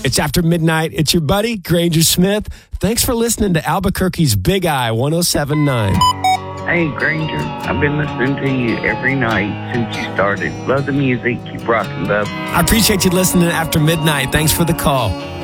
It's After Midnight. It's your buddy, Granger Smith. Thanks for listening to Albuquerque's Big Eye 107.9. Hey, Granger. I've been listening to you every night since you started. Love the music. Keep rocking, bub. I appreciate you listening After Midnight. Thanks for the call.